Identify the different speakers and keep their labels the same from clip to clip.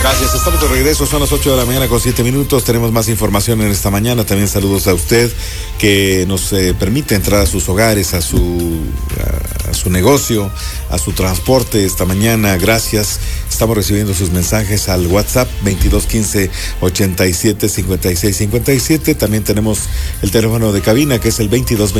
Speaker 1: Gracias, estamos de regreso, son las 8 de la mañana con 7 minutos, tenemos más información en esta mañana, también saludos a usted que nos permite entrar a sus hogares, a su negocio, a su transporte esta mañana, gracias, estamos recibiendo sus mensajes al WhatsApp 2215-875657, también tenemos el teléfono de cabina que es el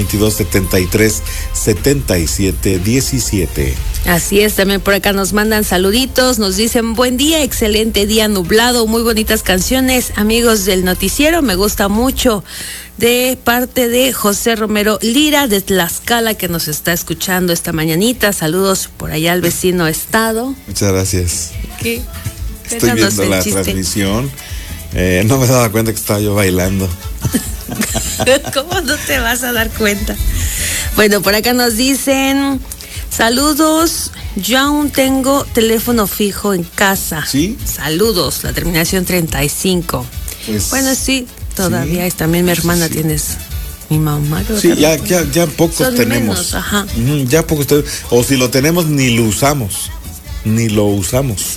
Speaker 1: 2222-737717.
Speaker 2: Así es, también por acá nos mandan saluditos, nos dicen buen día, excelente día nublado, muy bonitas canciones, amigos del noticiero, me gusta mucho, de parte de José Romero Lira de Tlaxcala que nos está escuchando esta mañanita, saludos por allá al vecino estado.
Speaker 1: Muchas gracias.
Speaker 2: ¿Qué?
Speaker 1: Estoy viendo la transmisión, no me daba cuenta que estaba yo bailando.
Speaker 2: ¿Cómo no te vas a dar cuenta? Bueno, por acá nos dicen... Saludos, yo aún tengo teléfono fijo en casa.
Speaker 1: ¿Sí?
Speaker 2: Saludos, la terminación 35.
Speaker 1: Pues,
Speaker 2: bueno, sí, todavía
Speaker 1: sí,
Speaker 2: es también mi hermana,
Speaker 1: sí.
Speaker 2: Tienes mi mamá.
Speaker 1: Sí, ya pocos
Speaker 2: son
Speaker 1: tenemos.
Speaker 2: Menos, ajá.
Speaker 1: Ya pocos tenemos. O si lo tenemos, ni lo usamos. Ni lo usamos.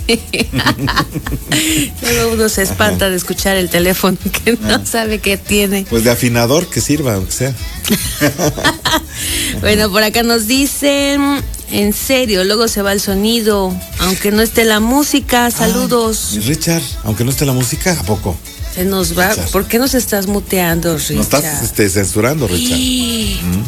Speaker 2: Luego uno se espanta de escuchar el teléfono que no sabe qué tiene.
Speaker 1: Pues de afinador que sirva, aunque sea.
Speaker 2: Bueno, por acá nos dicen, en serio, luego se va el sonido, aunque no esté la música, saludos.
Speaker 1: Richard, aunque no esté la música, ¿a poco?
Speaker 2: Se nos va.
Speaker 1: Richard.
Speaker 2: ¿Por qué nos estás muteando, Richard?
Speaker 1: Nos estás censurando, Richard.